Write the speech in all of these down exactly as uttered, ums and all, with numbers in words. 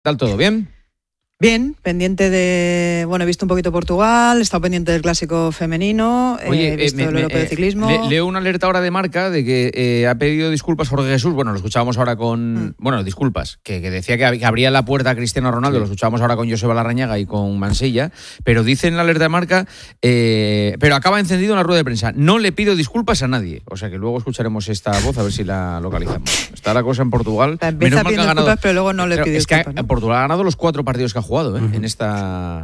¿Tal todo bien? Bien, pendiente de... Bueno, he visto un poquito Portugal, he estado pendiente del clásico femenino, Oye, he visto eh, me, el europeo eh, de ciclismo... Le, leo una alerta ahora de Marca de que eh, ha pedido disculpas Jorge Jesús. Bueno, lo escuchábamos ahora con... Mm. Bueno, disculpas, que, que decía que, que abría la puerta a Cristiano Ronaldo, sí. Lo escuchábamos ahora con Joseba Larrañaga y con Mansilla, pero dice en la alerta de Marca, eh, pero acaba encendido en la rueda de prensa, no le pido disculpas a nadie. O sea que luego escucharemos esta voz a ver si la localizamos. Está la cosa en Portugal. Empieza pidiendo disculpas, pero luego no le pero pide es disculpas. Que ¿no? Portugal ha ganado los cuatro partidos que ha jugado ¿eh? uh-huh. en esta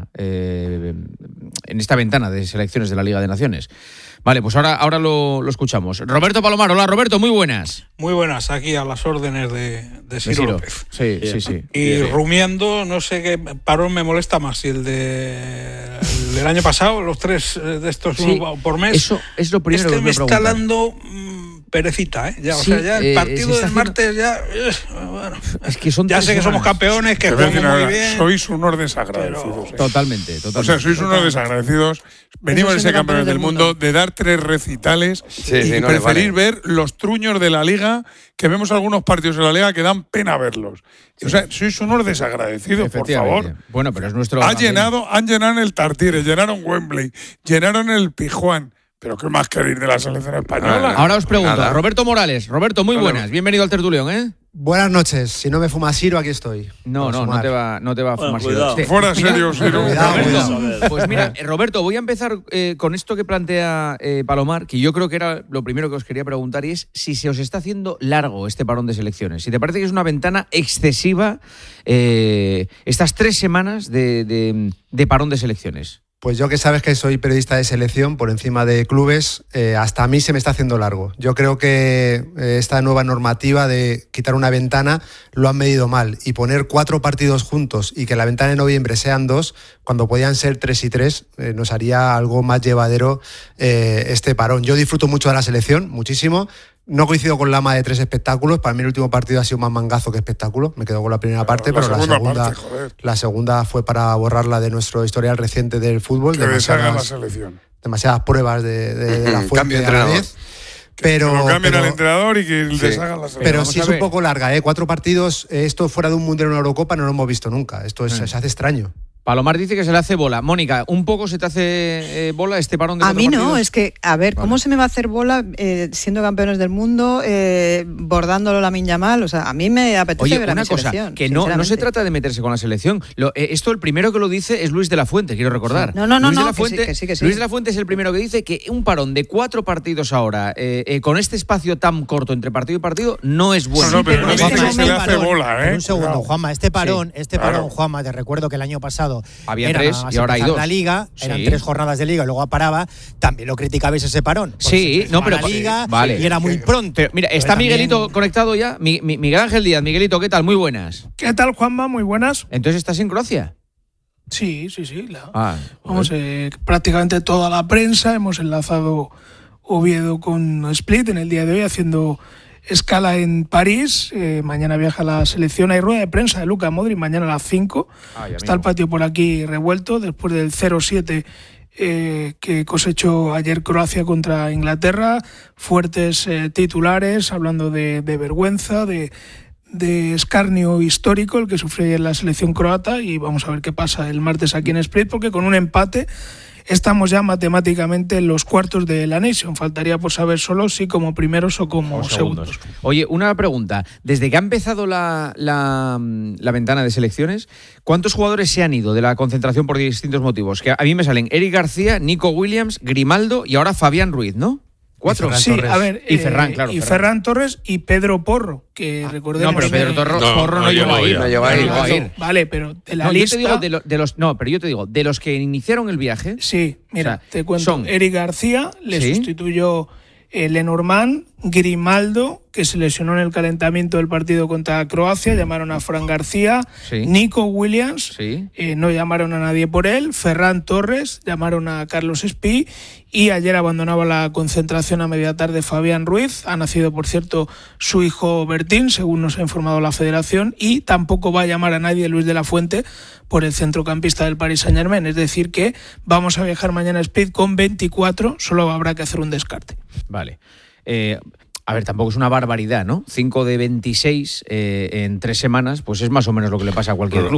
Eh, en esta ventana de selecciones de la Liga de Naciones. Vale, pues ahora, ahora lo, lo escuchamos. Roberto Palomar, hola Roberto, muy buenas. Muy buenas, aquí a las órdenes de, de Ciro, Ciro López. Sí, bien. sí, sí. Y bien, bien. rumiando, no sé qué parón me molesta más, si el, de, el del año pasado, los tres de estos sí, uno por mes. Eso es lo primero este que me, me está dando mmm, perecita, ¿eh? Ya, sí, o sea, ya el partido eh, del martes ya... Bueno, es que son ya sé que somos campeones, que jugamos muy bien. Sois unos desagradecidos. Pero... Totalmente, totalmente. O sea, sois unos desagradecidos. Venimos de ser campeones del mundo, mundo, de dar tres recitales sí, y sí, no preferir vale. ver los truños de la Liga, que vemos algunos partidos de la Liga que dan pena verlos. Sí. O sea, sois unos desagradecidos, por favor. Bueno, pero es nuestro... Ha llenado, han llenado el Tartiere, llenaron Wembley, llenaron el Pizjuán. ¿Pero qué más queréis de la selección española? Ahora os pregunto, Nada. Roberto Morales. Roberto, muy buenas. Vale. Bienvenido al tertulión, ¿eh? Buenas noches. Si no me fuma Ciro, aquí estoy. No, no, no te va, no te va a fumar bueno, Ciro. Fuera serio, Ciro. Cuidado, Roberto, cuidado. Pues mira, Roberto, voy a empezar eh, con esto que plantea eh, Palomar, que yo creo que era lo primero que os quería preguntar, y es si se os está haciendo largo este parón de selecciones. Si te parece que es una ventana excesiva eh, estas tres semanas de, de, de parón de selecciones. Pues yo que sabes que soy periodista de selección por encima de clubes, eh, hasta a mí se me está haciendo largo. Yo creo que eh, esta nueva normativa de quitar una ventana lo han medido mal y poner cuatro partidos juntos y que la ventana de noviembre sean dos, cuando podían ser tres y tres, eh, nos haría algo más llevadero eh, este parón. Yo disfruto mucho de la selección, muchísimo. No coincido con Lama de tres espectáculos. Para mí el último partido ha sido más mangazo que espectáculo. Me quedo con la primera parte, pero, pero la segunda, la, segunda, parte, la segunda fue para borrarla de nuestro historial reciente del fútbol. Que deshaga la selección. Demasiadas pruebas de, de, de la fuente a la vez. Pero, que lo cambien pero, al entrenador y que sí. deshagan la selección. Pero Vamos sí es un poco larga, ¿eh? Cuatro partidos, esto fuera de un Mundial o una Eurocopa no lo hemos visto nunca. Esto es, sí. se hace extraño. Palomar dice que se le hace bola. Mónica, ¿un poco se te hace eh, bola este parón de A mí no, partidos? es que, a ver, ¿cómo vale. se me va a hacer bola eh, siendo campeones del mundo, eh, bordándolo Lamine Yamal? O sea, a mí me apetece Oye, ver a una mi cosa, selección, que no, no se trata de meterse con la selección. Lo, eh, esto el primero que lo dice es Luis de la Fuente, quiero recordar. No, no, no, Luis no de la que, Fuente, sí, que sí, que sí. Luis de la Fuente es el primero que dice que un parón de cuatro partidos ahora, eh, eh, con este espacio tan corto entre partido y partido, no es bueno. No, no, pero sí, no este dice que se le hace parón, bola, ¿eh? Un segundo, Claro. Juanma, este parón, sí, este parón, claro. Juanma, te recuerdo que el año pasado había era tres y ahora hay dos. La Liga, sí. eran tres jornadas de Liga y luego paraba, también lo criticabais ese parón. Sí, no, pero la Liga vale. y era muy pronto. Pero mira, está pero Miguelito también... conectado ya. Mi, mi, Miguel Ángel Díaz, Miguelito, ¿qué tal? Muy buenas. ¿Qué tal, Juanma? Muy buenas. Entonces, ¿estás en Croacia? Sí, sí, sí. La, ah, vamos, eh, prácticamente toda la prensa hemos enlazado Oviedo con Split en el día de hoy, haciendo escala en París. Eh, mañana viaja la selección. Hay rueda de prensa de Luka Modric mañana a las cinco. Ay, está el patio por aquí revuelto después del cero siete eh, que cosechó ayer Croacia contra Inglaterra. Fuertes eh, titulares hablando de, de vergüenza, de, de escarnio histórico el que sufrió ayer la selección croata, y vamos a ver qué pasa el martes aquí en Split, porque con un empate estamos ya matemáticamente en los cuartos de la Nation. Faltaría por saber solo si como primeros o como o segundos. segundos. Oye, una pregunta. Desde que ha empezado la, la, la ventana de selecciones, ¿cuántos jugadores se han ido de la concentración por distintos motivos? Que a mí me salen Eric García, Nico Williams, Grimaldo y ahora Fabián Ruiz, ¿no? Cuatro. Sí, Torres. a ver. Y Ferran, claro. Y Ferran. Ferran Torres y Pedro Porro, que ah, recordemos. No, pero Pedro Torro, no, Porro no, no llegó a ir. No llegó a ir. a ir. Vale, pero de la no, lista. Yo te digo de, lo, de los. No, pero yo te digo, de los que iniciaron el viaje. Sí, mira, o sea, te cuento. Son, Eric García le ¿sí? sustituyó eh, Lenormand, Grimaldo, que se lesionó en el calentamiento del partido contra Croacia, llamaron a Fran García, sí. Nico Williams, sí. eh, no llamaron a nadie por él, Ferran Torres, llamaron a Carlos Espí, y ayer abandonaba la concentración a media tarde Fabián Ruiz. Ha nacido, por cierto, su hijo Bertín, según nos ha informado la Federación, y tampoco va a llamar a nadie Luis de la Fuente por el centrocampista del Paris Saint-Germain. Es decir que vamos a viajar mañana a Split con veinticuatro, solo habrá que hacer un descarte. Vale. Eh, A ver, tampoco es una barbaridad, ¿no? cinco de veintiséis eh, en tres semanas, pues es más o menos lo que le pasa a cualquier claro. club.